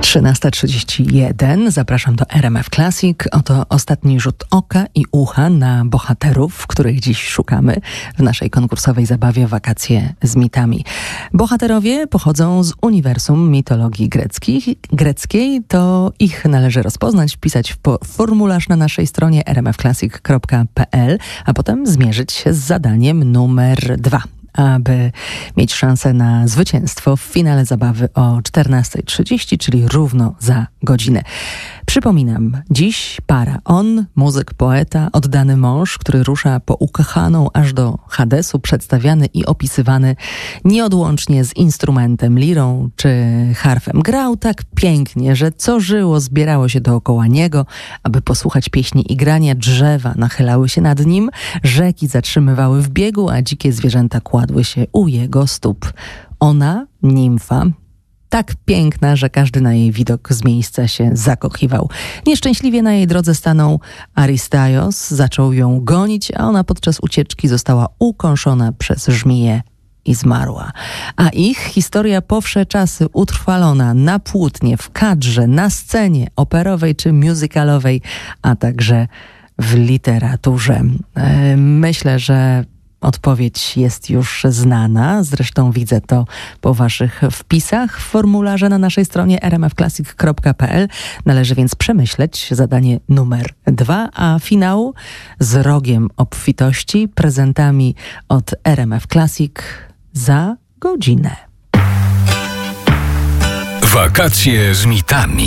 13:31. Zapraszam do RMF Classic. Oto ostatni rzut oka i ucha na bohaterów, których dziś szukamy w naszej konkursowej zabawie Wakacje z mitami. Bohaterowie pochodzą z uniwersum mitologii greckiej. To ich należy rozpoznać, wpisać w formularz na naszej stronie rmfclassic.pl, a potem zmierzyć się z zadaniem numer 2. Aby mieć szansę na zwycięstwo w finale zabawy o 14:30, czyli równo za godzinę. Przypominam, dziś para. On, muzyk, poeta, oddany mąż, który rusza po ukochaną aż do Hadesu, przedstawiany i opisywany nieodłącznie z instrumentem, lirą czy harfem. Grał tak pięknie, że co żyło zbierało się dookoła niego, aby posłuchać pieśni i grania. Drzewa nachylały się nad nim, rzeki zatrzymywały w biegu, a dzikie zwierzęta kładły się u jego stóp. Ona, nimfa, tak piękna, że każdy na jej widok z miejsca się zakochiwał. Nieszczęśliwie na jej drodze stanął Aristaios, zaczął ją gonić, a ona podczas ucieczki została ukąszona przez żmiję i zmarła. A ich historia po wsze czasy utrwalona na płótnie, w kadrze, na scenie operowej czy musicalowej, a także w literaturze. Myślę, że odpowiedź jest już znana, zresztą widzę to po waszych wpisach w formularze na naszej stronie rmfclassic.pl. Należy więc przemyśleć zadanie numer 2, a finał z rogiem obfitości, prezentami od RMF Classic za godzinę. Wakacje z mitami.